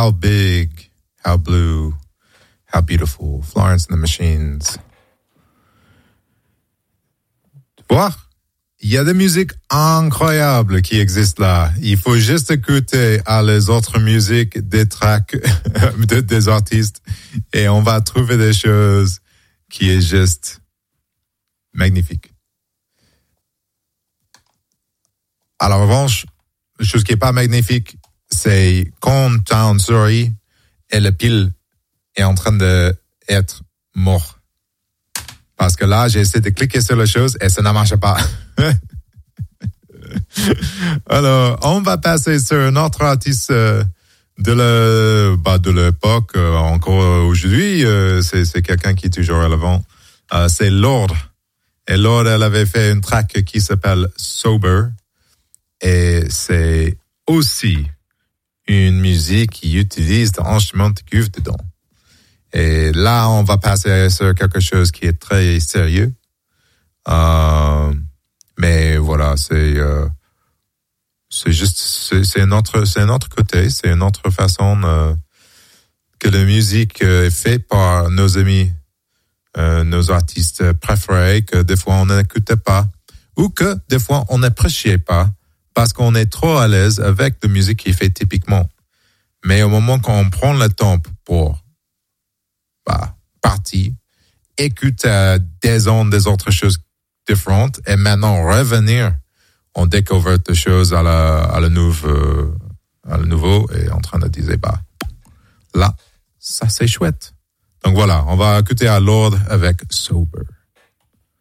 How Big, How Blue, How Beautiful, Florence and the Machines. Voir? Il y a des musiques incroyables qui existent là. Il faut juste écouter à les autres musiques des tracks des artistes et on va trouver des choses qui est juste magnifique. À la revanche, la chose qui est pas magnifique, c'est quand t'as une souris et le pile est en train d'être mort. Parce que là, j'ai essayé de cliquer sur la chose et ça ne marche pas. Alors, on va passer sur un autre artiste de l'époque, encore aujourd'hui. C'est quelqu'un qui est toujours relevant. C'est Lorde. Et Lorde, elle avait fait une track qui s'appelle Sober. Et c'est aussi une musique qui utilise des instruments de cuivre dedans. Et là, on va passer sur quelque chose qui est très sérieux. Mais voilà, c'est juste, c'est un autre côté, c'est une autre façon que la musique est faite par nos amis, nos artistes préférés, que des fois on n'écoutait pas, ou que des fois on n'appréciait pas, parce qu'on est trop à l'aise avec la musique qui est faite typiquement. Mais au moment qu'on prend le temps pour partie, écouter des autres choses différentes et maintenant revenir, on découvre des choses à le nouveau et en train de dire, là, ça c'est chouette. Donc voilà, on va écouter à Lorde avec Sober.